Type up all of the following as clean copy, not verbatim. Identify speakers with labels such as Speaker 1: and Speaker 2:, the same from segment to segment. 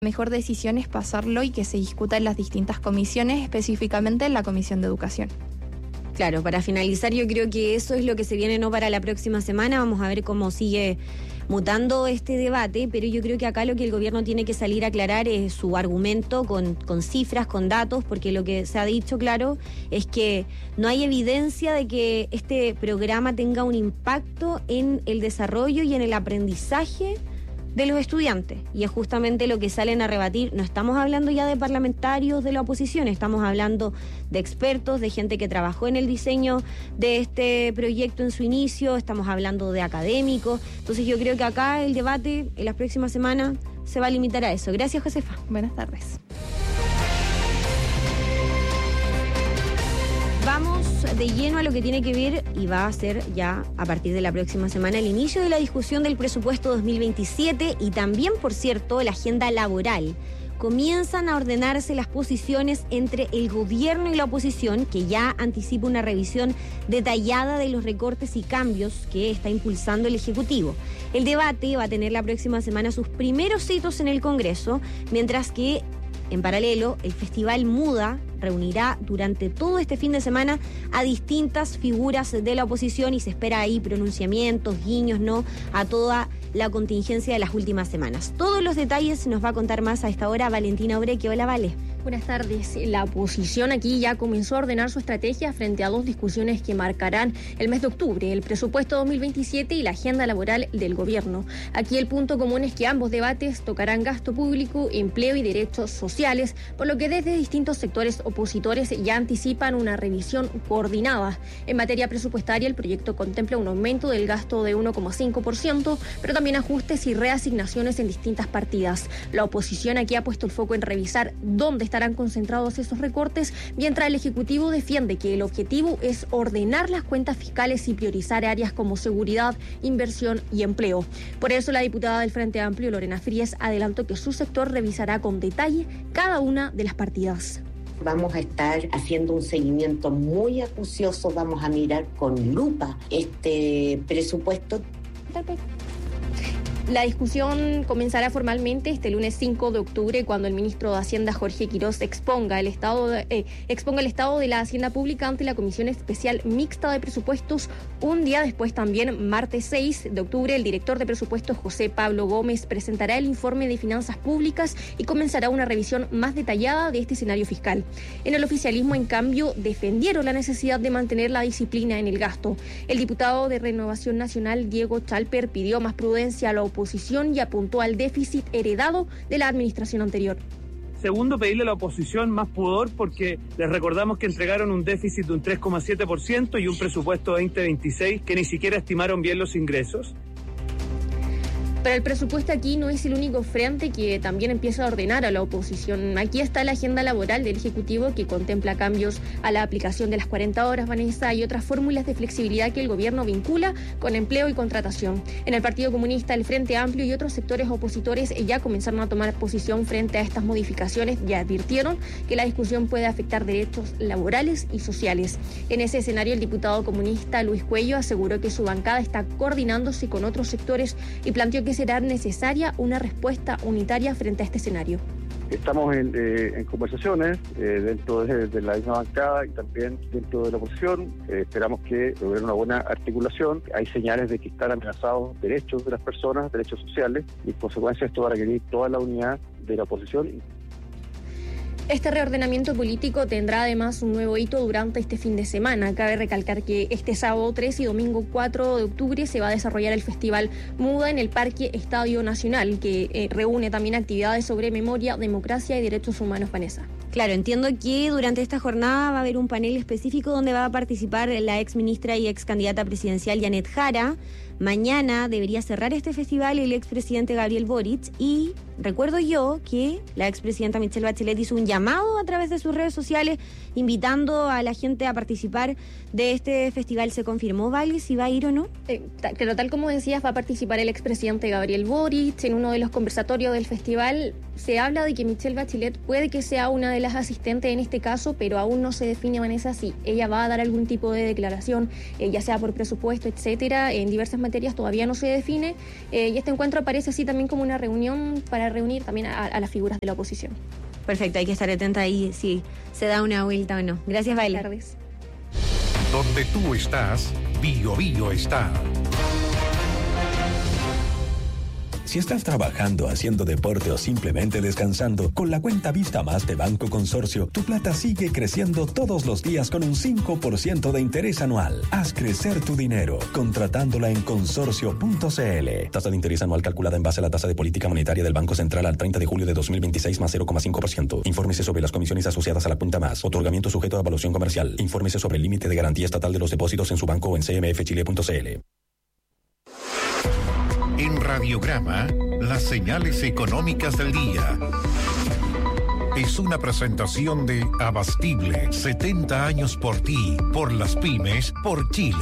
Speaker 1: mejor decisión es pasarlo y que se discuta en las distintas comisiones, específicamente en la Comisión de Educación.
Speaker 2: Claro, para finalizar, yo creo que eso es lo que se viene no para la próxima semana. Vamos a ver cómo sigue mutando este debate, pero yo creo que acá lo que el gobierno tiene que salir a aclarar es su argumento con cifras, con datos, porque lo que se ha dicho, claro, es que no hay evidencia de que este programa tenga un impacto en el desarrollo y en el aprendizaje de los estudiantes, y es justamente lo que salen a rebatir. No estamos hablando ya de parlamentarios de la oposición, estamos hablando de expertos, de gente que trabajó en el diseño de este proyecto en su inicio, estamos hablando de académicos. Entonces yo creo que acá el debate en las próximas semanas se va a limitar a eso. Gracias, Josefa.
Speaker 1: Buenas tardes.
Speaker 2: Vamos de lleno a lo que tiene que ver, y va a ser ya a partir de la próxima semana, el inicio de la discusión del presupuesto 2027 y también, por cierto, la agenda laboral. Comienzan a ordenarse las posiciones entre el gobierno y la oposición, que ya anticipa una revisión detallada de los recortes y cambios que está impulsando el Ejecutivo. El debate va a tener la próxima semana sus primeros hitos en el Congreso, mientras que, en paralelo, el Festival Muda reunirá durante todo este fin de semana a distintas figuras de la oposición y se espera ahí pronunciamientos, guiños, ¿no?, a toda la contingencia de las últimas semanas. Todos los detalles nos va a contar más a esta hora Valentina Obreque. Hola, Vale.
Speaker 3: Buenas tardes. La oposición aquí ya comenzó a ordenar su estrategia frente a dos discusiones que marcarán el mes de octubre, el presupuesto 2027 y la agenda laboral del gobierno. Aquí el punto común es que ambos debates tocarán gasto público, empleo y derechos sociales, por lo que desde distintos sectores opositores ya anticipan una revisión coordinada. En materia presupuestaria, el proyecto contempla un aumento del gasto de 1,5%, pero también ajustes y reasignaciones en distintas partidas. La oposición aquí ha puesto el foco en revisar dónde estarán concentrados esos recortes, mientras el Ejecutivo defiende que el objetivo es ordenar las cuentas fiscales y priorizar áreas como seguridad, inversión y empleo. Por eso la diputada del Frente Amplio, Lorena Frías, adelantó que su sector revisará con detalle cada una de las partidas.
Speaker 4: Vamos a estar haciendo un seguimiento muy acucioso, vamos a mirar con lupa este presupuesto.
Speaker 3: La discusión comenzará formalmente este lunes 5 de octubre cuando el ministro de Hacienda, Jorge Quirós, exponga el estado de la Hacienda Pública ante la Comisión Especial Mixta de Presupuestos. Un día después, también martes 6 de octubre, el director de presupuestos, José Pablo Gómez, presentará el informe de finanzas públicas y comenzará una revisión más detallada de este escenario fiscal. En el oficialismo, en cambio, defendieron la necesidad de mantener la disciplina en el gasto. El diputado de Renovación Nacional, Diego Chalper, pidió más prudencia a la oposición y apuntó al déficit heredado de la administración anterior.
Speaker 5: Segundo, pedirle a la oposición más pudor porque les recordamos que entregaron un déficit de un 3,7% y un presupuesto 2026 que ni siquiera estimaron bien los ingresos.
Speaker 3: Pero el presupuesto aquí no es el único frente que también empieza a ordenar a la oposición. Aquí está la agenda laboral del Ejecutivo que contempla cambios a la aplicación de las 40 horas, Vanessa, y otras fórmulas de flexibilidad que el gobierno vincula con empleo y contratación. En el Partido Comunista, el Frente Amplio y otros sectores opositores ya comenzaron a tomar posición frente a estas modificaciones y advirtieron que la discusión puede afectar derechos laborales y sociales. En ese escenario, el diputado comunista Luis Cuello aseguró que su bancada está coordinándose con otros sectores y planteó que será necesaria una respuesta unitaria frente a este escenario.
Speaker 6: Estamos en conversaciones dentro de la misma bancada y también dentro de la oposición. Esperamos que logren una buena articulación. Hay señales de que están amenazados derechos de las personas, derechos sociales, y en consecuencia esto va a requerir toda la unidad de la oposición.
Speaker 3: Este reordenamiento político tendrá además un nuevo hito durante este fin de semana. Cabe recalcar que este sábado 3 y domingo 4 de octubre se va a desarrollar el Festival Muda en el Parque Estadio Nacional, que reúne también actividades sobre memoria, democracia y derechos humanos, Vanessa.
Speaker 2: Claro, entiendo que durante esta jornada va a haber un panel específico donde va a participar la ex ministra y ex candidata presidencial Janet Jara. Mañana debería cerrar este festival el expresidente Gabriel Boric y recuerdo yo que la expresidenta Michelle Bachelet hizo un llamado a través de sus redes sociales invitando a la gente a participar de este festival. ¿Se confirmó, Vali, si va a ir o no?
Speaker 3: Pero tal como decías, va a participar el expresidente Gabriel Boric. En uno de los conversatorios del festival se habla de que Michelle Bachelet puede que sea una de de las asistentes en este caso, pero aún no se define, Vanessa, si ella va a dar algún tipo de declaración, ya sea por presupuesto, etcétera. En diversas materias todavía no se define, y este encuentro aparece así también como una reunión para reunir también a las figuras de la oposición.
Speaker 2: Perfecto, hay que estar atenta ahí si se da una vuelta o no. Gracias, Baile.
Speaker 3: Buenas tardes.
Speaker 7: Donde tú estás, Bio Bio está.
Speaker 8: Si estás trabajando, haciendo deporte o simplemente descansando, con la cuenta Vista Más de Banco Consorcio, tu plata sigue creciendo todos los días con un 5% de interés anual. Haz crecer tu dinero, contratándola en consorcio.cl. Tasa de interés anual calculada en base a la tasa de política monetaria del Banco Central al 30 de julio de 2026 más 0,5%. Infórmese sobre las comisiones asociadas a la cuenta Más. Otorgamiento sujeto a evaluación comercial. Infórmese sobre el límite de garantía estatal de los depósitos en su banco o en cmfchile.cl.
Speaker 7: En Radiograma, las señales económicas del día. Es una presentación de Abastible, 70 años por ti, por las pymes, por Chile.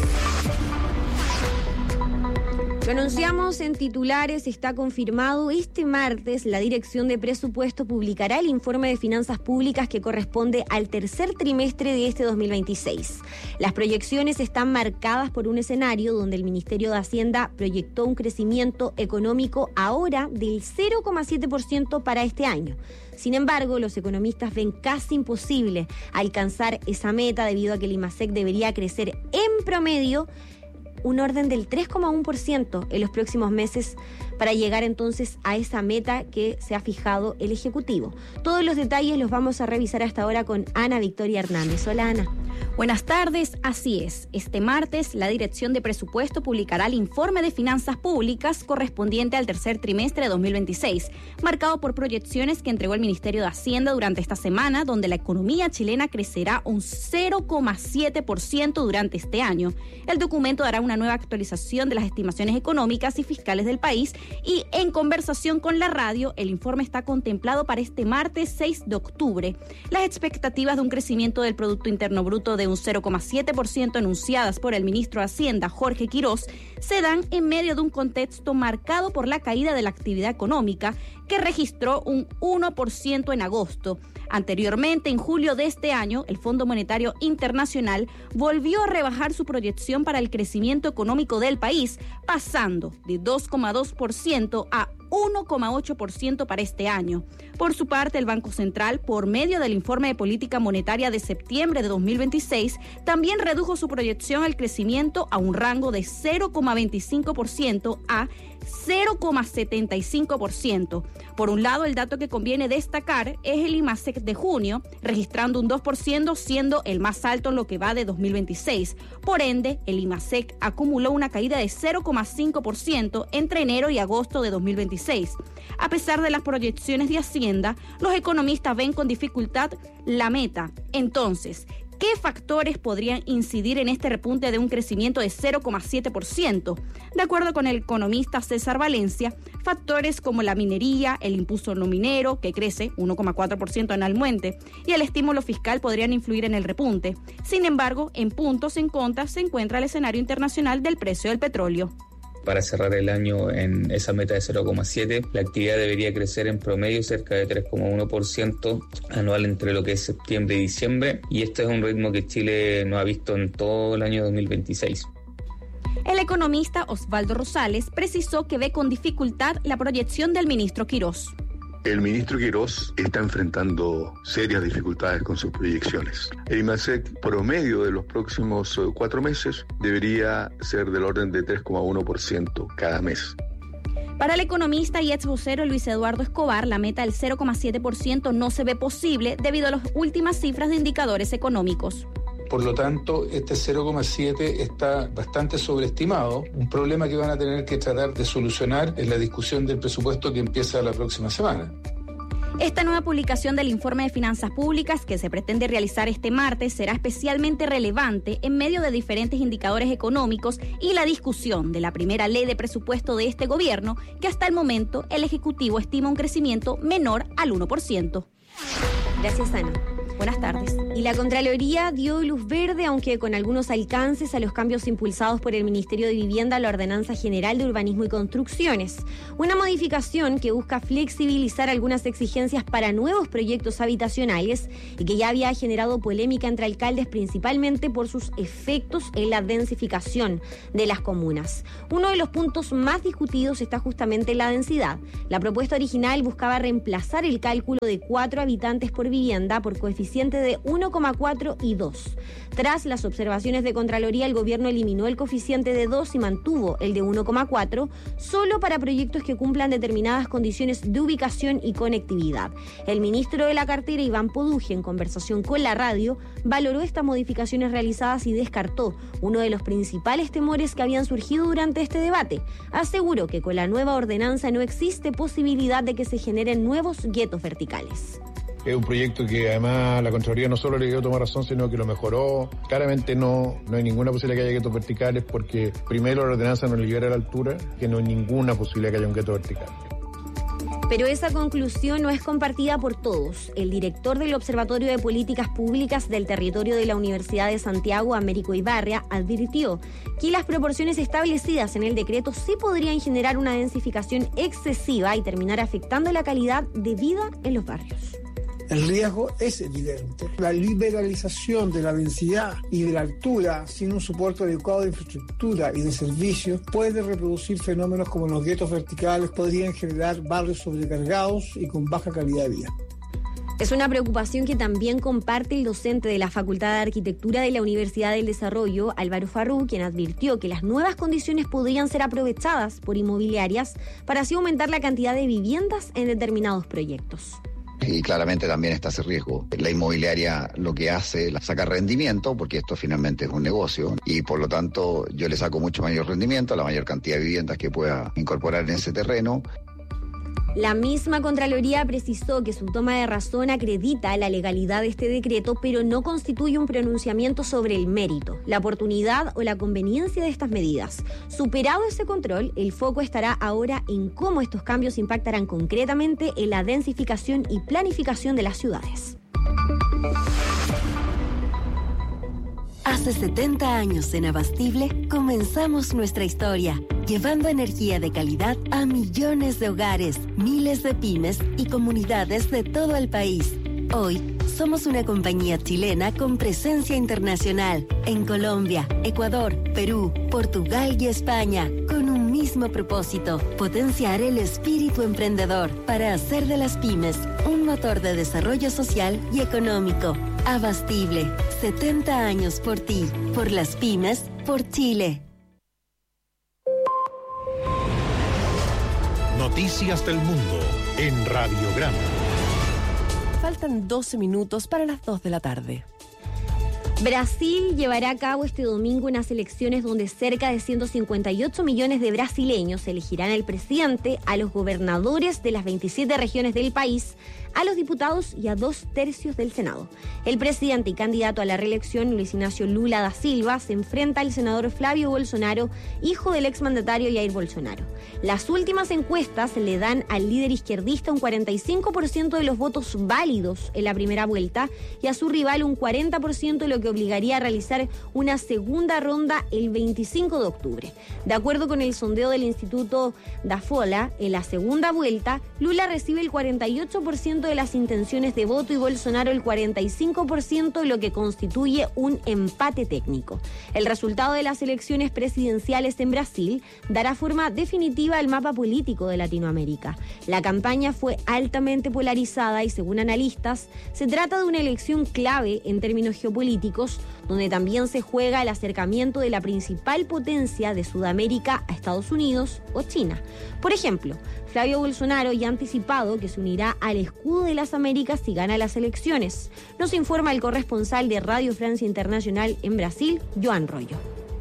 Speaker 2: Lo anunciamos en titulares, está confirmado. Este martes la Dirección de Presupuesto publicará el informe de finanzas públicas que corresponde al tercer trimestre de este 2026. Las proyecciones están marcadas por un escenario donde el Ministerio de Hacienda proyectó un crecimiento económico ahora del 0,7% para este año. Sin embargo, los economistas ven casi imposible alcanzar esa meta debido a que el IMASEC debería crecer en promedio un orden del 3,1% en los próximos meses para llegar entonces a esa meta que se ha fijado el Ejecutivo. Todos los detalles los vamos a revisar hasta ahora con Ana Victoria Hernández. Hola, Ana.
Speaker 9: Buenas tardes, así es. Este martes, la Dirección de Presupuesto publicará el informe de finanzas públicas correspondiente al tercer trimestre de 2026, marcado por proyecciones que entregó el Ministerio de Hacienda durante esta semana, donde la economía chilena crecerá un 0,7% durante este año. El documento dará una nueva actualización de las estimaciones económicas y fiscales del país y, en conversación con la radio, el informe está contemplado para este martes 6 de octubre. Las expectativas de un crecimiento del Producto Interno Bruto de un 0,7% enunciadas por el ministro de Hacienda, Jorge Quirós, se dan en medio de un contexto marcado por la caída de la actividad económica, que registró un 1% en agosto. Anteriormente, en julio de este año, el Fondo Monetario Internacional volvió a rebajar su proyección para el crecimiento económico del país, pasando de 2,2% a 1,8% para este año. Por su parte, el Banco Central, por medio del informe de política monetaria de septiembre de 2026, también redujo su proyección al crecimiento a un rango de 0,25% a 0,75%. Por un lado, el dato que conviene destacar es el IMASEC de junio, registrando un 2%, siendo el más alto en lo que va de 2026. Por ende, el IMASEC acumuló una caída de 0,5% entre enero y agosto de 2026. A pesar de las proyecciones de Hacienda, los economistas ven con dificultad la meta. Entonces, ¿qué factores podrían incidir en este repunte de un crecimiento de 0,7%? De acuerdo con el economista César Valencia, factores como la minería, el impulso no minero, que crece 1,4% anualmente, y el estímulo fiscal podrían influir en el repunte. Sin embargo, en puntos en contra se encuentra el escenario internacional del precio del petróleo.
Speaker 10: Para cerrar el año en esa meta de 0,7, la actividad debería crecer en promedio cerca de 3,1% anual entre lo que es septiembre y diciembre, y este es un ritmo que Chile no ha visto en todo el año 2026.
Speaker 9: El economista Osvaldo Rosales precisó que ve con dificultad la proyección del ministro Quirós.
Speaker 11: El ministro Quirós está enfrentando serias dificultades con sus proyecciones. El IMASEC promedio de los próximos 4 meses debería ser del orden de 3,1% cada mes.
Speaker 9: Para el economista y ex vocero Luis Eduardo Escobar, la meta del 0,7% no se ve posible debido a las últimas cifras de indicadores económicos.
Speaker 12: Por lo tanto, este 0,7 está bastante sobreestimado, un problema que van a tener que tratar de solucionar en la discusión del presupuesto que empieza la próxima semana.
Speaker 9: Esta nueva publicación del informe de finanzas públicas que se pretende realizar este martes será especialmente relevante en medio de diferentes indicadores económicos y la discusión de la primera ley de presupuesto de este gobierno, que hasta el momento el Ejecutivo estima un crecimiento menor al 1%.
Speaker 2: Gracias, Ana.
Speaker 9: Buenas tardes.
Speaker 2: Y la Contraloría dio luz verde, aunque con algunos alcances, a los cambios impulsados por el Ministerio de Vivienda a la Ordenanza General de Urbanismo y Construcciones. Una modificación que busca flexibilizar algunas exigencias para nuevos proyectos habitacionales y que ya había generado polémica entre alcaldes, principalmente por sus efectos en la densificación de las comunas. Uno de los puntos más discutidos está justamente en la densidad. La propuesta original buscaba reemplazar el cálculo de 4 habitantes por vivienda por coeficiente de 1,4 y 2. Tras las observaciones de Contraloría, el gobierno eliminó el coeficiente de 2 y mantuvo el de 1,4 solo para proyectos que cumplan determinadas condiciones de ubicación y conectividad. El ministro de la cartera, Iván Poduje, en conversación con la radio, valoró estas modificaciones realizadas y descartó uno de los principales temores que habían surgido durante este debate. Aseguró que con la nueva ordenanza no existe posibilidad de que se generen nuevos guetos verticales.
Speaker 13: Es un proyecto que además la Contraloría no solo le dio tomar razón, sino que lo mejoró. Claramente no hay ninguna posibilidad que haya guetos verticales porque primero la ordenanza no libera la altura, que no hay ninguna posibilidad que haya un gueto vertical.
Speaker 2: Pero esa conclusión no es compartida por todos. El director del Observatorio de Políticas Públicas del Territorio de la Universidad de Santiago, Américo Ibarria, advirtió que las proporciones establecidas en el decreto sí podrían generar una densificación excesiva y terminar afectando la calidad de vida en los barrios.
Speaker 14: El riesgo es evidente. La liberalización de la densidad y de la altura sin un soporte adecuado de infraestructura y de servicios puede reproducir fenómenos como los guetos verticales, podrían generar barrios sobrecargados y con baja calidad de vida.
Speaker 2: Es una preocupación que también comparte el docente de la Facultad de Arquitectura de la Universidad del Desarrollo, Álvaro Farrú, quien advirtió que las nuevas condiciones podrían ser aprovechadas por inmobiliarias para así aumentar la cantidad de viviendas en determinados proyectos.
Speaker 15: Y claramente también está ese riesgo. La inmobiliaria lo que hace es sacar rendimiento, porque esto finalmente es un negocio, y por lo tanto yo le saco mucho mayor rendimiento a la mayor cantidad de viviendas que pueda incorporar en ese terreno.
Speaker 2: La misma Contraloría precisó que su toma de razón acredita la legalidad de este decreto, pero no constituye un pronunciamiento sobre el mérito, la oportunidad o la conveniencia de estas medidas. Superado ese control, el foco estará ahora en cómo estos cambios impactarán concretamente en la densificación y planificación de las ciudades.
Speaker 16: Hace 70 años en Abastible comenzamos nuestra historia, llevando energía de calidad a millones de hogares, miles de pymes y comunidades de todo el país. Hoy somos una compañía chilena con presencia internacional en Colombia, Ecuador, Perú, Portugal y España, con un mismo propósito: potenciar el espíritu emprendedor para hacer de las pymes un motor de desarrollo social y económico. Abastible, 70 años por ti, por las pymes, por Chile.
Speaker 7: Noticias del Mundo en Radiograma.
Speaker 17: Faltan 12 minutos para las 2 de la tarde.
Speaker 2: Brasil llevará a cabo este domingo unas elecciones donde cerca de 158 millones de brasileños elegirán al presidente, a los gobernadores de las 27 regiones del país, a los diputados y a 2/3 del Senado. El presidente y candidato a la reelección, Luis Ignacio Lula da Silva, se enfrenta al senador Flavio Bolsonaro, hijo del exmandatario Jair Bolsonaro. Las últimas encuestas le dan al líder izquierdista un 45% de los votos válidos en la primera vuelta y a su rival un 40%, lo que obligaría a realizar una segunda ronda el 25 de octubre. De acuerdo con el sondeo del Instituto Daffola, en la segunda vuelta, Lula recibe el 48% de las intenciones de voto y Bolsonaro el 45%, lo que constituye un empate técnico. El resultado de las elecciones presidenciales en Brasil dará forma definitiva al mapa político de Latinoamérica. La campaña fue altamente polarizada y, según analistas, se trata de una elección clave en términos geopolíticos, donde también se juega el acercamiento de la principal potencia de Sudamérica a Estados Unidos o China. Por ejemplo, Flavio Bolsonaro ya ha anticipado que se unirá al escudo de las Américas si gana las elecciones. Nos informa el corresponsal de Radio Francia Internacional en Brasil, Joan Royo.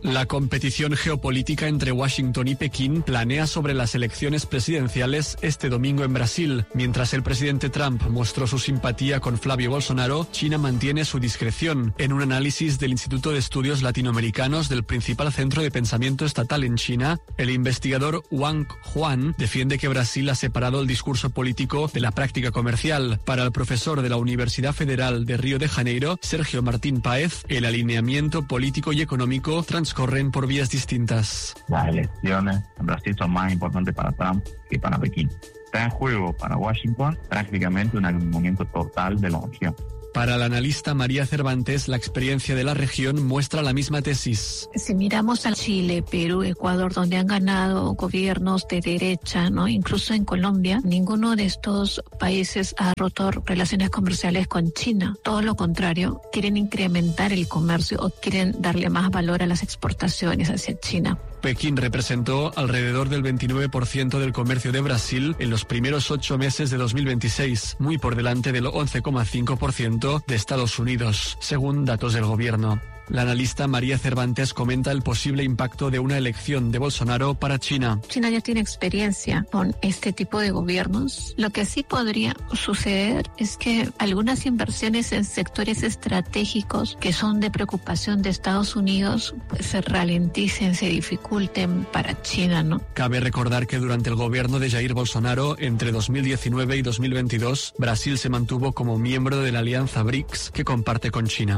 Speaker 18: La competición geopolítica entre Washington y Pekín planea sobre las elecciones presidenciales este domingo en Brasil. Mientras el presidente Trump mostró su simpatía con Flavio Bolsonaro, China mantiene su discreción. En un análisis del Instituto de Estudios Latinoamericanos del principal centro de pensamiento estatal en China, el investigador Wang Huan defiende que Brasil ha separado el discurso político de la práctica comercial. Para el profesor de la Universidad Federal de Río de Janeiro, Sergio Martín Páez, el alineamiento político y económico transcurren por vías distintas.
Speaker 19: Las elecciones en Brasil son más importantes para Trump que para Pekín. Está en juego para Washington prácticamente un alineamiento total de la región.
Speaker 18: Para la analista María Cervantes, la experiencia de la región muestra la misma tesis.
Speaker 20: Si miramos a Chile, Perú, Ecuador, donde han ganado gobiernos de derecha, ¿no? Incluso en Colombia, ninguno de estos países ha roto relaciones comerciales con China. Todo lo contrario, quieren incrementar el comercio o quieren darle más valor a las exportaciones hacia China.
Speaker 18: Pekín representó alrededor del 29% del comercio de Brasil en los primeros 8 meses de 2026, muy por delante del 11,5% de Estados Unidos, según datos del gobierno. La analista María Cervantes comenta el posible impacto de una elección de Bolsonaro para China.
Speaker 20: China ya tiene experiencia con este tipo de gobiernos. Lo que sí podría suceder es que algunas inversiones en sectores estratégicos que son de preocupación de Estados Unidos pues, se ralenticen, se dificulten para China, ¿no?
Speaker 18: Cabe recordar que durante el gobierno de Jair Bolsonaro, entre 2019 y 2022, Brasil se mantuvo como miembro de la alianza BRICS que comparte con China.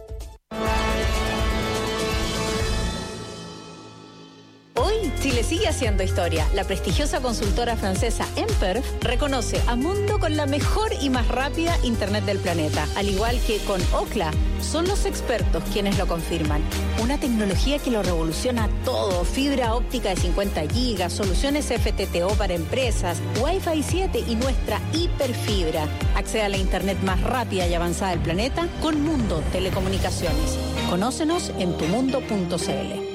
Speaker 21: Chile sigue haciendo historia. La prestigiosa consultora francesa Emperf reconoce a Mundo con la mejor y más rápida internet del planeta. Al igual que con Ookla, son los expertos quienes lo confirman. Una tecnología que lo revoluciona todo. Fibra óptica de 50 gigas, soluciones FTTO para empresas, Wi-Fi 7 y nuestra hiperfibra. Accede a la internet más rápida y avanzada del planeta con Mundo Telecomunicaciones. Conócenos en tumundo.cl.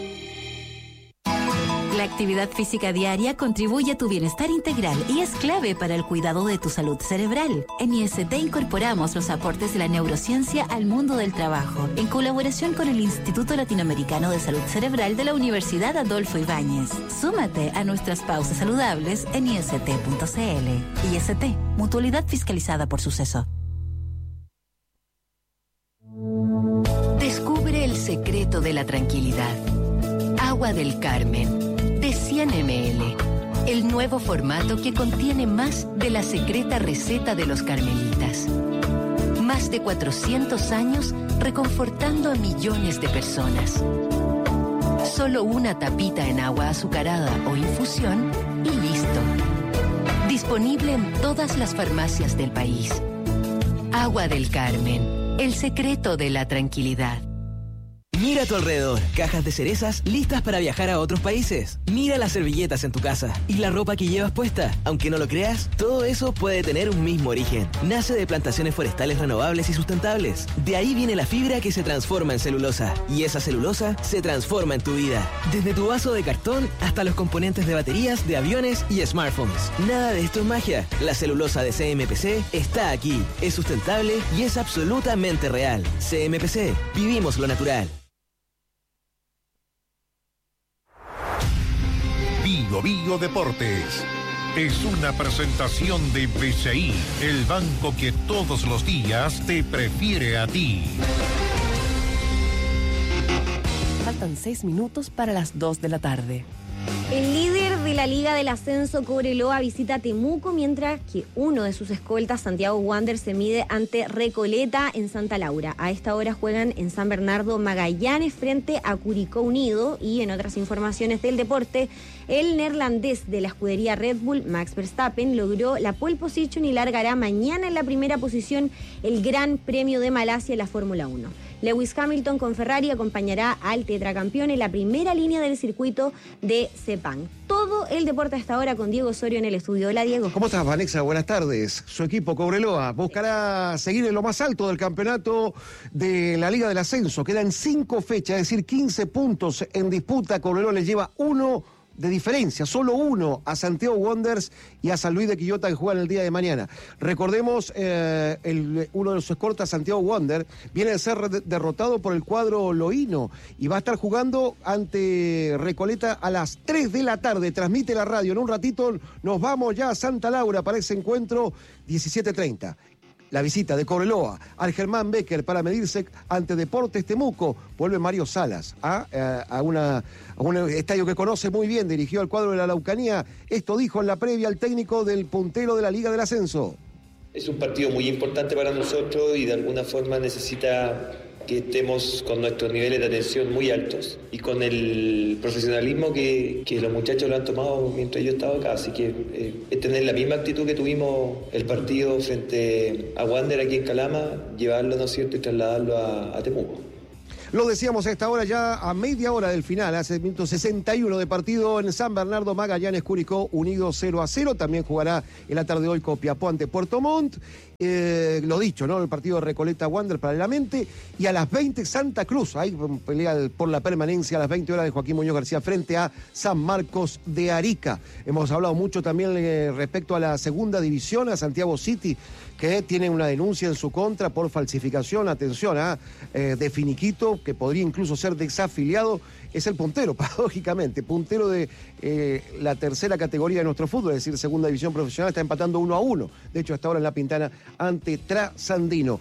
Speaker 22: La actividad física diaria contribuye a tu bienestar integral y es clave para el cuidado de tu salud cerebral. En IST incorporamos los aportes de la neurociencia al mundo del trabajo, en colaboración con el Instituto Latinoamericano de Salud Cerebral de la Universidad Adolfo Ibáñez. Súmate a nuestras pausas saludables en ist.cl. IST, mutualidad fiscalizada por Suceso.
Speaker 23: Descubre el secreto de la tranquilidad. Agua del Carmen. De 100 ml, el nuevo formato que contiene más de la secreta receta de los carmelitas. Más de 400 años reconfortando a millones de personas. Solo una tapita en agua azucarada o infusión y listo. Disponible en todas las farmacias del país. Agua del Carmen, el secreto de la tranquilidad.
Speaker 24: Mira a tu alrededor, cajas de cerezas listas para viajar a otros países. Mira las servilletas en tu casa y la ropa que llevas puesta. Aunque no lo creas, todo eso puede tener un mismo origen. Nace de plantaciones forestales renovables y sustentables. De ahí viene la fibra que se transforma en celulosa. Y esa celulosa se transforma en tu vida. Desde tu vaso de cartón hasta los componentes de baterías, de aviones y smartphones. Nada de esto es magia. La celulosa de CMPC está aquí. Es sustentable y es absolutamente real. CMPC, vivimos lo natural.
Speaker 7: Bio Deportes es una presentación de BCI, el banco que todos los días te prefiere a ti.
Speaker 17: Faltan 6 minutos para las 2 de la tarde.
Speaker 2: El líder de la Liga del Ascenso, Cobreloa, visita Temuco, mientras que uno de sus escoltas, Santiago Wanderers, se mide ante Recoleta en Santa Laura. A esta hora juegan en San Bernardo Magallanes frente a Curicó Unido. Y en otras informaciones del deporte, el neerlandés de la escudería Red Bull, Max Verstappen, logró la pole position y largará mañana en la primera posición el Gran Premio de Malasia en la Fórmula 1. Lewis Hamilton con Ferrari acompañará al tetracampeón en la primera línea del circuito de Sepang. Todo el deporte hasta ahora con Diego Osorio en el estudio. Hola, Diego.
Speaker 25: ¿Cómo estás, Vanessa? Buenas tardes. Su equipo Cobreloa buscará seguir en lo más alto del campeonato de la Liga del Ascenso. Quedan 5 fechas, es decir, 15 puntos en disputa. Cobreloa le lleva 1 de diferencia, solo 1 a Santiago Wanderers y a San Luis de Quillota, que juegan el día de mañana. Recordemos, uno de los escoltas, Santiago Wanderers, viene de ser derrotado por el cuadro loíno y va a estar jugando ante Recoleta a las 3 de la tarde. Transmite la radio. En un ratito nos vamos ya a Santa Laura para ese encuentro, 17:30. La visita de Cobreloa al Germán Becker para medirse ante Deportes Temuco. Vuelve Mario Salas a un estadio que conoce muy bien, dirigió al cuadro de la Araucanía. Esto dijo en la previa el técnico del puntero de la Liga del Ascenso.
Speaker 1: Es un partido muy importante para nosotros y de alguna forma necesita que estemos con nuestros niveles de atención muy altos y con el profesionalismo que los muchachos lo han tomado mientras yo estaba acá. Así que es tener la misma actitud que tuvimos el partido frente a Wander aquí en Calama, llevarlo, ¿no es cierto?, y trasladarlo a Temuco.
Speaker 25: Lo decíamos a esta hora, ya a media hora del final, hace minuto 61 de partido en San Bernardo. Magallanes Curicó unido 0-0. También jugará en la tarde de hoy Copiapó ante Puerto Montt. Lo dicho, ¿no? El partido de Recoleta Wander paralelamente. Y a las 20 Santa Cruz. Ahí pelea por la permanencia a las 20 horas de Joaquín Muñoz García frente a San Marcos de Arica. Hemos hablado mucho también respecto a la segunda división, a Santiago City, que tiene una denuncia en su contra por falsificación, atención, de finiquito, que podría incluso ser desafiliado. Es el puntero, paradójicamente, puntero de la tercera categoría de nuestro fútbol, es decir, segunda división profesional, está empatando 1-1. De hecho, hasta ahora en La Pintana ante Trasandino.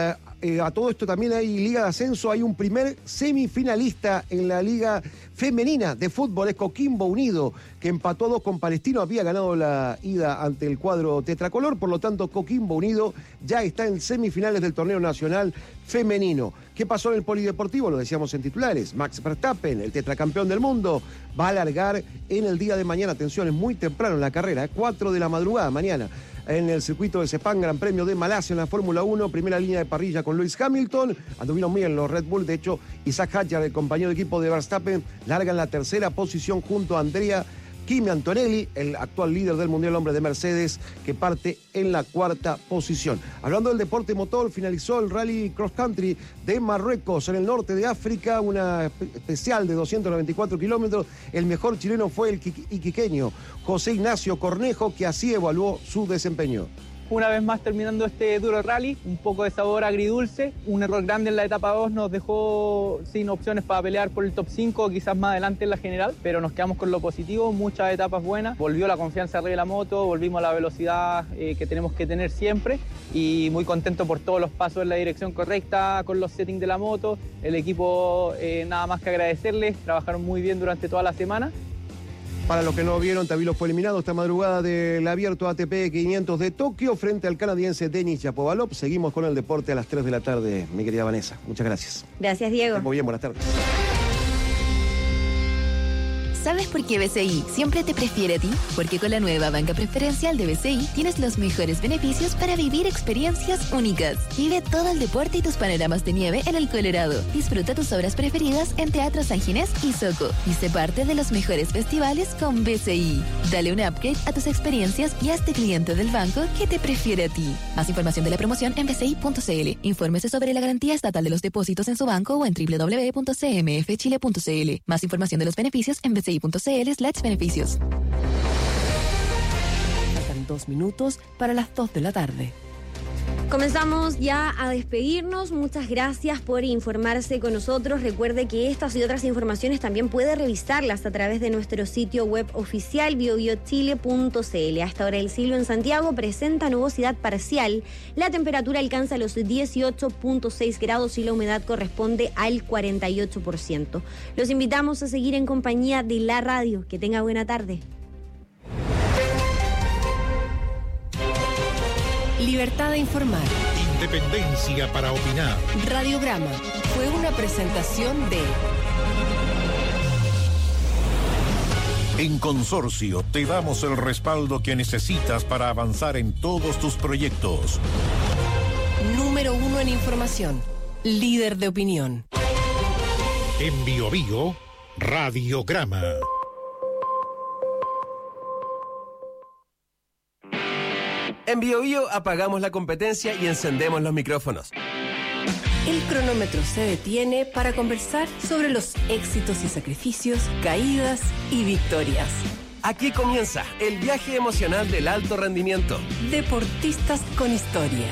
Speaker 25: A todo esto también hay Liga de Ascenso, hay un primer semifinalista en la Liga Femenina de Fútbol, es Coquimbo Unido, que empató a 2 con Palestino, había ganado la ida ante el cuadro tetracolor, por lo tanto Coquimbo Unido ya está en semifinales del torneo nacional femenino. ¿Qué pasó en el polideportivo? Lo decíamos en titulares. Max Verstappen, el tetracampeón del mundo, va a largar en el día de mañana. Atención, es muy temprano en la carrera, 4 de la madrugada mañana, en el circuito de Sepang, Gran Premio de Malasia en la Fórmula 1, primera línea de parrilla con Lewis Hamilton. Anduvieron muy bien los Red Bull, de hecho, Isaac Hadjar, el compañero de equipo de Verstappen, larga en la tercera posición junto a Andrea Kimi Antonelli, el actual líder del Mundial Hombre de Mercedes, que parte en la 4ª posición. Hablando del deporte motor, finalizó el Rally Cross Country de Marruecos, en el norte de África, una especial de 294 kilómetros. El mejor chileno fue el iquiqueño José Ignacio Cornejo, que así evaluó su desempeño.
Speaker 3: Una vez más terminando este duro rally, un poco de sabor agridulce. Un error grande en la etapa 2 nos dejó sin opciones para pelear por el top 5, quizás más adelante en la general, pero nos quedamos con lo positivo, muchas etapas buenas. Volvió la confianza arriba de la moto, volvimos a la velocidad que tenemos que tener siempre y muy contento por todos los pasos en la dirección correcta, con los settings de la moto. El equipo, nada más que agradecerles, trabajaron muy bien durante toda la semana.
Speaker 25: Para los que no vieron, Tabilo fue eliminado esta madrugada del abierto ATP 500 de Tokio frente al canadiense Denis Shapovalov. Seguimos con el deporte a las 3 de la tarde, mi querida Vanessa. Muchas gracias.
Speaker 2: Gracias, Diego.
Speaker 25: Muy bien, buenas tardes.
Speaker 22: ¿Sabes por qué BCI siempre te prefiere a ti? Porque con la nueva banca preferencial de BCI tienes los mejores beneficios para vivir experiencias únicas. Vive todo el deporte y tus panoramas de nieve en el Colorado. Disfruta tus obras preferidas en Teatro San Ginés y Soco. Y sé parte de los mejores festivales con BCI. Dale un upgrade a tus experiencias y hazte cliente del banco que te prefiere a ti. Más información de la promoción en bci.cl. Infórmese sobre la garantía estatal de los depósitos en su banco o en www.cmfchile.cl. Más información de los beneficios en bci.cl/beneficios.
Speaker 17: Faltan 2 minutos para las 2 de la tarde.
Speaker 2: Comenzamos ya a despedirnos. Muchas gracias por informarse con nosotros. Recuerde que estas y otras informaciones también puede revisarlas a través de nuestro sitio web oficial biobiochile.cl. A esta hora el cielo en Santiago presenta nubosidad parcial. La temperatura alcanza los 18.6 grados y la humedad corresponde al 48%. Los invitamos a seguir en compañía de la radio. Que tenga buena tarde.
Speaker 17: Libertad de informar.
Speaker 7: Independencia para opinar.
Speaker 17: Radiograma fue una presentación de...
Speaker 7: En Consorcio te damos el respaldo que necesitas para avanzar en todos tus proyectos.
Speaker 17: Número 1 en información. Líder de opinión.
Speaker 7: En Biobío, Radiograma.
Speaker 4: En BioBio apagamos la competencia y encendemos los micrófonos.
Speaker 17: El cronómetro se detiene para conversar sobre los éxitos y sacrificios, caídas y victorias.
Speaker 4: Aquí comienza el viaje emocional del alto rendimiento.
Speaker 17: Deportistas con historia.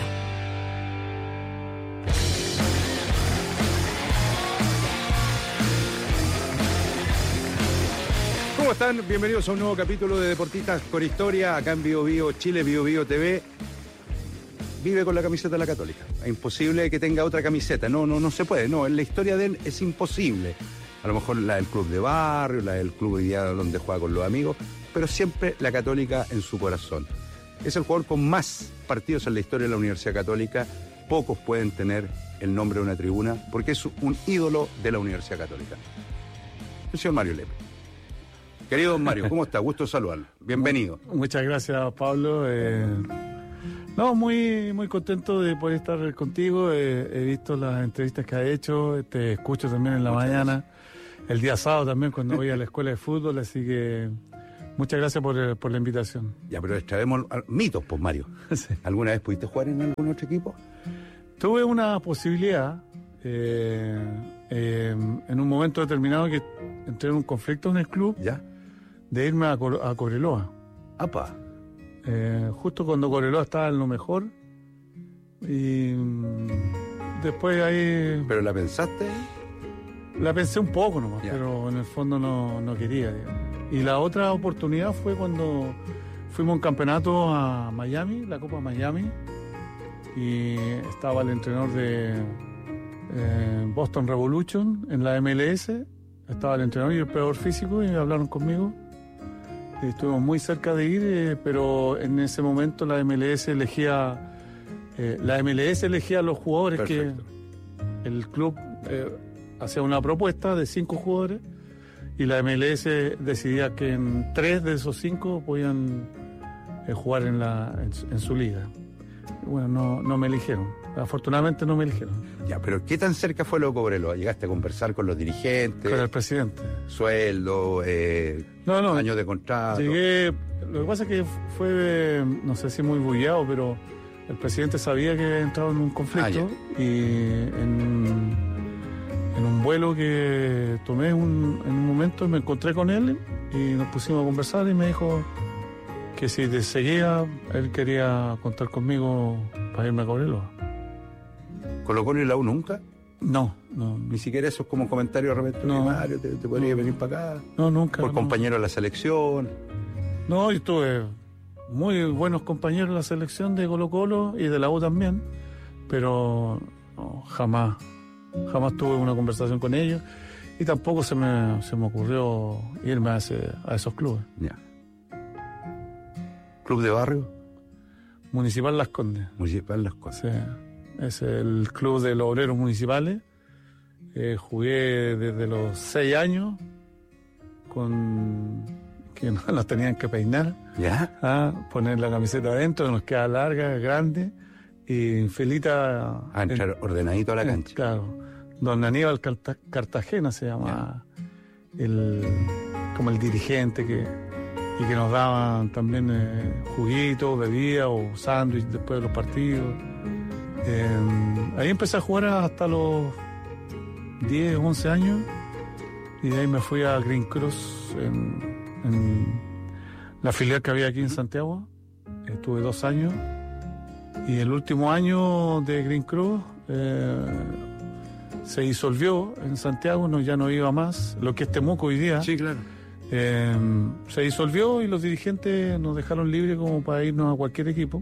Speaker 5: ¿Cómo están? Bienvenidos a un nuevo capítulo de Deportistas con Historia, acá en Bio Chile, Bio TV. Vive con la camiseta de la Católica. Es imposible que tenga otra camiseta. No se puede. No, en la historia de él es imposible. A lo mejor la del club de barrio, la del club hoy día donde juega con los amigos, pero siempre la Católica en su corazón. Es el jugador con más partidos en la historia de la Universidad Católica. Pocos pueden tener el nombre de una tribuna porque es un ídolo de la Universidad Católica. El señor Mario Lepe. Querido don Mario, ¿cómo está? Gusto saludarlo. Bienvenido.
Speaker 6: Muchas gracias, Pablo. Muy contento de poder estar contigo. He visto las entrevistas que has hecho, te escucho también en la mañana, el día sábado también cuando voy a la escuela de fútbol, así que muchas gracias por la invitación.
Speaker 5: Ya, pero extraemos mitos, pues, Mario. Sí. ¿Alguna vez pudiste jugar en algún otro equipo?
Speaker 6: Tuve una posibilidad en un momento determinado que entré en un conflicto en el club.
Speaker 5: ¿Ya?
Speaker 6: De irme a Cobreloa.
Speaker 5: ¡Apa!
Speaker 6: Justo cuando Cobreloa estaba en lo mejor y después ahí...
Speaker 5: ¿Pero la pensaste?
Speaker 6: La pensé un poco nomás, pero en el fondo no quería, digamos. Y la otra oportunidad fue cuando fuimos a un campeonato a Miami, la Copa Miami, y estaba el entrenador de Boston Revolution en la MLS, estaba el entrenador y el preparador físico y hablaron conmigo. Estuvimos muy cerca de ir, pero en ese momento la MLS elegía a los jugadores. Perfecto. Que el club hacía una propuesta de 5 jugadores y la MLS decidía que en 3 de esos 5 podían jugar en su liga. Bueno, no me eligieron. Afortunadamente no me eligieron.
Speaker 5: Ya, pero ¿qué tan cerca fue lo de Cobreloa? ¿Llegaste a conversar con los dirigentes?
Speaker 6: Con el presidente.
Speaker 5: ¿Sueldo? ¿Años de contrato?
Speaker 6: Llegué... Lo que pasa es que fue, no sé si muy bullado, pero el presidente sabía que había entrado en un conflicto y en un vuelo que tomé en un momento me encontré con él y nos pusimos a conversar y me dijo que si te seguía, él quería contar conmigo para irme a Cobreloa.
Speaker 5: ¿Colo-Colo y la U nunca?
Speaker 6: No.
Speaker 5: Ni siquiera esos como comentarios de repente, Mario, te podría venir para acá.
Speaker 6: No, nunca.
Speaker 5: Por compañero de la selección.
Speaker 6: No, yo tuve muy buenos compañeros en la selección de Colo-Colo y de la U también, pero jamás tuve una conversación con ellos y tampoco se me ocurrió irme a esos clubes.
Speaker 5: Ya. ¿Club de barrio?
Speaker 6: Municipal Las Condes.
Speaker 5: Municipal Las Condes.
Speaker 6: Sí. Es el club de los obreros municipales. Jugué desde los 6 años que nos tenían que peinar.
Speaker 5: ¿Ya?
Speaker 6: Poner la camiseta adentro, nos queda larga, grande y en filita.
Speaker 5: Entrar ordenadito a la cancha.
Speaker 6: Claro. Don Aníbal Cartagena se llama como el dirigente y que nos daban también juguitos, bebidas o sándwich después de los partidos. Ahí empecé a jugar hasta los 10, 11 años y de ahí me fui a Green Cross en la filial que había aquí en Santiago. Estuve 2 años y el último año de Green Cross se disolvió en Santiago, ya no iba más, lo que es Temuco hoy día.
Speaker 5: Sí, claro.
Speaker 6: Se disolvió y los dirigentes nos dejaron libres como para irnos a cualquier equipo.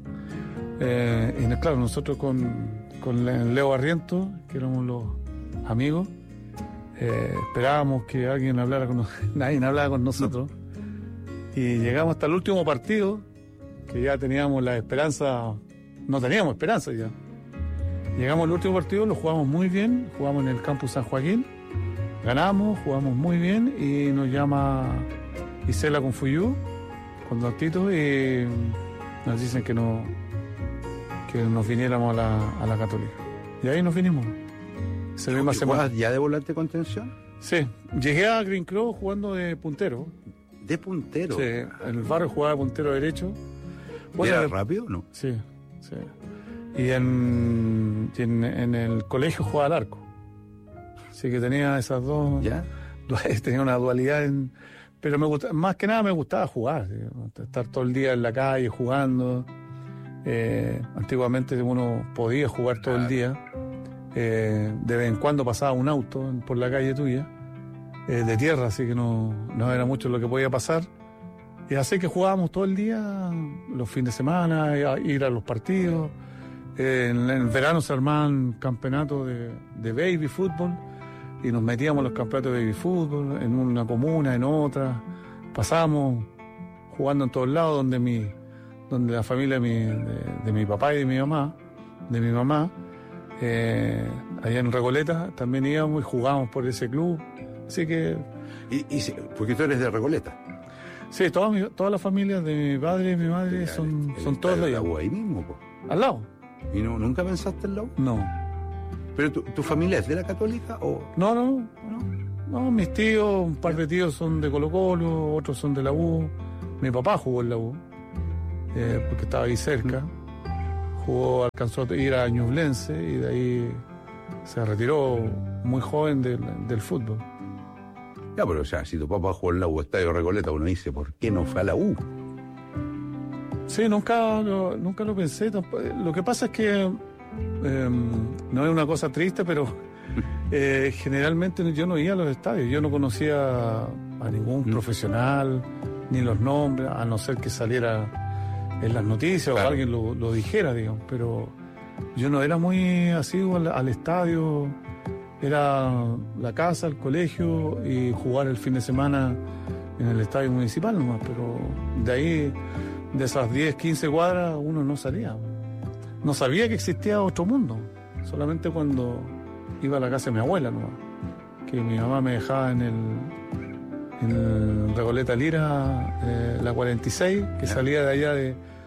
Speaker 6: Y claro, nosotros con Leo Barrientos, que éramos los amigos, esperábamos que alguien hablara con nosotros. Nadie hablaba con nosotros. Y llegamos hasta el último partido, que ya teníamos la esperanza, no teníamos esperanza ya. Llegamos al último partido, lo jugamos muy bien, jugamos en el campus San Joaquín, ganamos, jugamos muy bien y nos llama Isela con Fuyú, con Don Tito, y nos dicen que nos viniéramos a la Católica. Y ahí nos vinimos.
Speaker 5: ¿Jugabas ya de volante contención?
Speaker 6: Sí, llegué a Green Cross jugando de puntero.
Speaker 5: ¿De puntero?
Speaker 6: Sí, en el barrio jugaba de puntero derecho.
Speaker 5: Bueno, ¿era rápido o no?
Speaker 6: Sí. Y en el colegio jugaba al arco. Así que tenía esas dos.
Speaker 5: ¿Ya?
Speaker 6: Tenía una dualidad. Pero más que nada me gustaba jugar. Estar todo el día en la calle jugando. Antiguamente uno podía jugar todo el día. De vez en cuando pasaba un auto por la calle tuya, de tierra, así que no era mucho lo que podía pasar. Y así que jugábamos todo el día, los fines de semana, ir a los partidos. En el verano se armaban campeonatos de baby fútbol y nos metíamos en los campeonatos de baby fútbol, en una comuna, en otra. Pasábamos jugando en todos lados, donde la familia de mi papá y de mi mamá, allá en Recoleta también íbamos y jugábamos por ese club. Así que...
Speaker 5: porque tú eres de Recoleta.
Speaker 6: Sí, todas las familias de mi padre y mi madre son todos de allá.
Speaker 5: Ahí mismo, po.
Speaker 6: Al lado.
Speaker 5: ¿Y nunca pensaste en la U?
Speaker 6: No.
Speaker 5: ¿Pero tu familia es de la Católica o...?
Speaker 6: No, mis tíos, un par de tíos son de Colo-Colo, otros son de la U. Mi papá jugó en la U, porque estaba ahí cerca. Alcanzó a ir a Ñublense y de ahí se retiró muy joven del fútbol.
Speaker 5: Ya, pero o sea, si tu papá jugó en la U, Estadio Recoleta, uno dice, ¿por qué no fue a la U?
Speaker 6: Sí, nunca lo pensé. Lo que pasa es que no es una cosa triste, pero generalmente yo no iba a los estadios. Yo no conocía a ningún profesional, ni los nombres, a no ser que saliera en las noticias, claro, o alguien lo dijera, digamos. Pero yo no era muy asiduo al estadio. Era la casa, el colegio y jugar el fin de semana en el estadio municipal nomás. Pero de ahí, de esas 10, 15 cuadras, uno no salía. No sabía que existía otro mundo. Solamente cuando iba a la casa de mi abuela nomás. Que mi mamá me dejaba en el Recoleta Lira, la 46, que salía de allá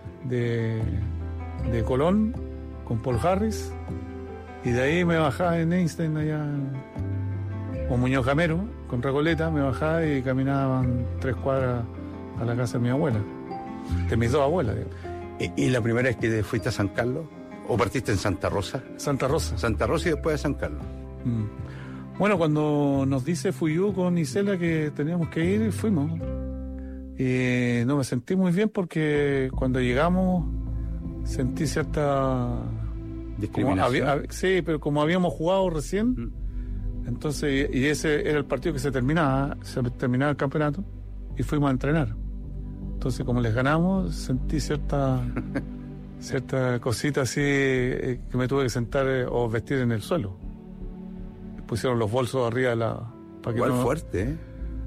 Speaker 6: de Colón con Paul Harris. Y de ahí me bajaba en Einstein allá, o Muñoz Gamero, con Recoleta, me bajaba y caminaban 3 cuadras a la casa de mi abuela, de mis 2 abuelas.
Speaker 5: ¿Y la primera vez que fuiste a San Carlos? ¿O partiste en Santa Rosa?
Speaker 6: Santa Rosa.
Speaker 5: Santa Rosa y después a San Carlos.
Speaker 6: Bueno, cuando nos dice Fuyú con Isela que teníamos que ir, fuimos. Y no me sentí muy bien porque cuando llegamos sentí cierta...
Speaker 5: discriminación.
Speaker 6: Sí, pero como habíamos jugado recién, entonces, y ese era el partido que se terminaba el campeonato, y fuimos a entrenar. Entonces, como les ganamos, sentí cierta cosita así, que me tuve que sentar o vestir en el suelo. Pusieron los bolsos arriba de la...
Speaker 5: Igual fuerte, ¿eh?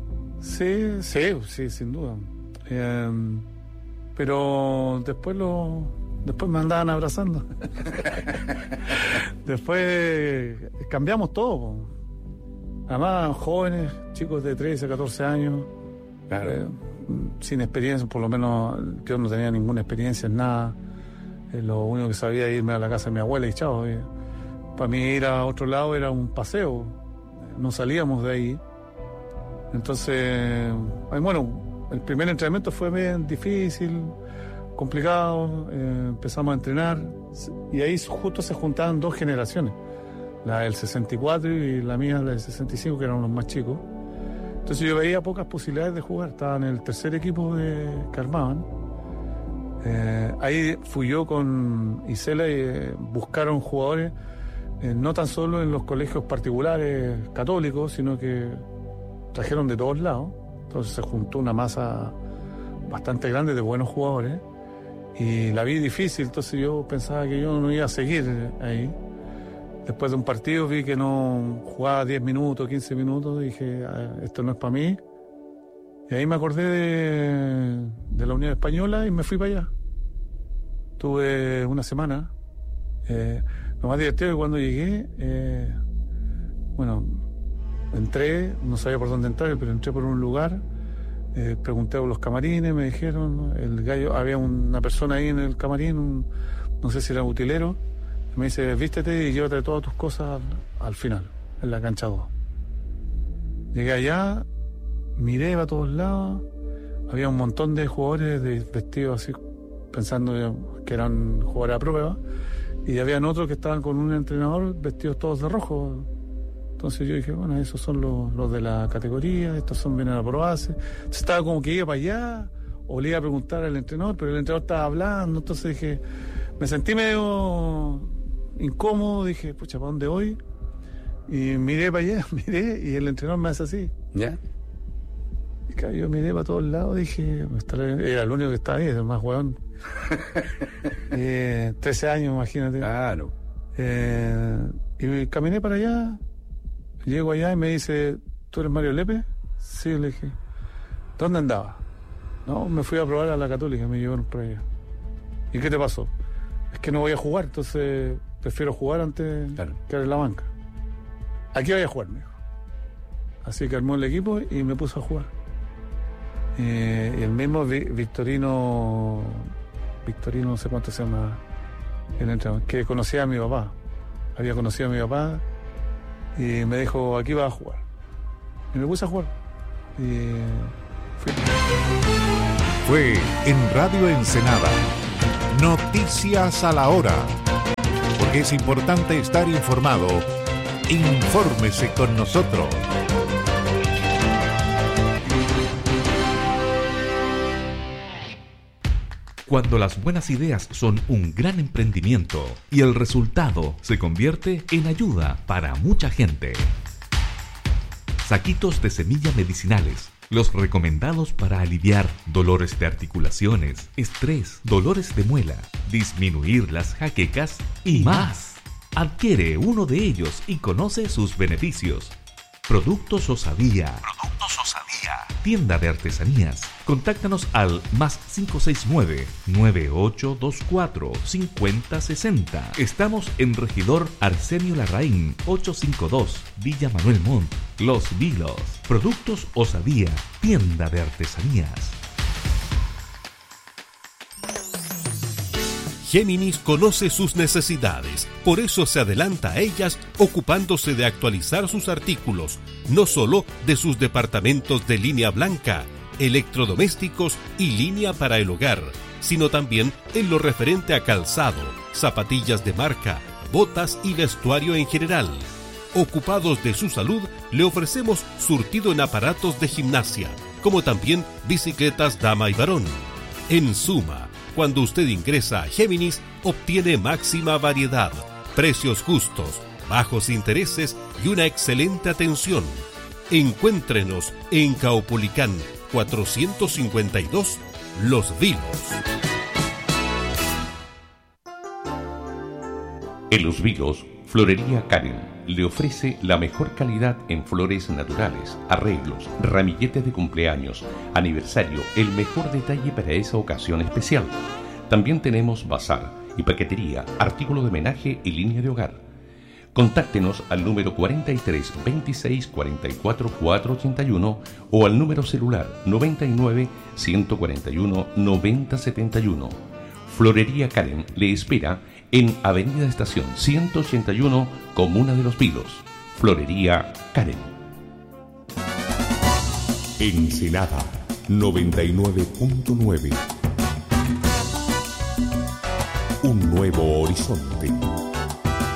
Speaker 6: Sí, sin duda. Pero después me andaban abrazando. Después cambiamos todo. Además, jóvenes, chicos de 13, 14 años,
Speaker 5: claro,
Speaker 6: sin experiencia, por lo menos yo no tenía ninguna experiencia en nada. Lo único que sabía era irme a la casa de mi abuela y chao. Para mí ir a otro lado era un paseo. No salíamos de ahí. Entonces, bueno, el primer entrenamiento fue bien difícil, complicado, empezamos a entrenar y ahí justo se juntaban 2 generaciones, la del 64 y la mía, la del 65, que eran los más chicos. Entonces yo veía pocas posibilidades de jugar, estaba en el tercer equipo que armaban. Ahí fui yo con Isela y buscaron jugadores, no tan solo en los colegios particulares católicos, sino que trajeron de todos lados. Entonces se juntó una masa bastante grande de buenos jugadores. Y la vi difícil, entonces yo pensaba que yo no iba a seguir ahí. Después de un partido vi que no jugaba 10 minutos, 15 minutos, dije, esto no es para mí. Y ahí me acordé de la Unión Española y me fui para allá. Tuve una semana. Lo más divertido es que cuando llegué, entré, no sabía por dónde entrar, pero entré por un lugar. Pregunté por los camarines, me dijeron, el gallo, había una persona ahí en el camarín, no sé si era utilero, me dice, vístete y llévate todas tus cosas al final, en la cancha 2. Llegué allá, miré a todos lados, había un montón de jugadores vestidos así, pensando que eran jugadores a prueba, Y habían otros que estaban con un entrenador vestidos todos de rojo. Entonces yo dije, bueno, esos son los de la categoría, estos vienen a probarse. Entonces estaba como que iba para allá, o le iba a preguntar al entrenador, pero el entrenador estaba hablando, entonces dije, me sentí medio incómodo, dije, pucha, ¿para dónde voy? Y miré para allá, y el entrenador me hace así.
Speaker 5: ¿Ya?
Speaker 6: Y claro, yo miré para todos lados, dije, era el único que estaba ahí, el más hueón. 13 años, imagínate.
Speaker 5: Claro.
Speaker 6: Y caminé para allá. Llego allá y me dice, ¿tú eres Mario Lepe? Sí, le dije. ¿Dónde andaba? No, me fui a probar a la Católica, me llevaron por allá. ¿Y qué te pasó? Es que no voy a jugar, entonces prefiero jugar antes que quedar en la banca. Aquí voy a jugar, me dijo. Así que armó el equipo y me puso a jugar. Y el mismo Victorino, no sé cuánto se llama el entrenador, que conocía a mi papá. Había conocido a mi papá. Y me dijo, aquí vas a jugar. Y me puse a jugar. Y fui.
Speaker 7: Fue en Radio Ensenada. Noticias a la hora. Porque es importante estar informado. Infórmese con nosotros.
Speaker 8: Cuando las buenas ideas son un gran emprendimiento y el resultado se convierte en ayuda para mucha gente. Saquitos de semilla medicinales, los recomendados para aliviar dolores de articulaciones, estrés, dolores de muela, disminuir las jaquecas y más. Adquiere uno de ellos y conoce sus beneficios. Productos Osadía. Tienda de artesanías. Contáctanos al +569 9824 5060. Estamos en Regidor Arsenio Larraín 852, Villa Manuel Montt, Los Vilos. Productos Osadía, tienda de artesanías.
Speaker 9: Géminis conoce sus necesidades, por eso se adelanta a ellas ocupándose de actualizar sus artículos, no solo de sus departamentos de línea blanca, electrodomésticos y línea para el hogar, sino también en lo referente a calzado, zapatillas de marca, botas y vestuario en general. Ocupados de su salud, le ofrecemos surtido en aparatos de gimnasia, como también bicicletas dama y varón. En suma, cuando usted ingresa a Géminis, obtiene máxima variedad, precios justos, bajos intereses y una excelente atención. Encuéntrenos en Caupolicán 452, Los Vilos.
Speaker 10: En Los Vilos, Florería Karen le ofrece la mejor calidad en flores naturales, arreglos, ramilletes de cumpleaños, aniversario, el mejor detalle para esa ocasión especial. También tenemos bazar y paquetería, artículos de homenaje y línea de hogar. Contáctenos al número 43 26 44 481 o al número celular 99 141 90 71. Florería Karen le espera en Avenida Estación 181, Comuna de Los Vilos. Florería Karen.
Speaker 7: Ensenada 99.9. Un nuevo horizonte.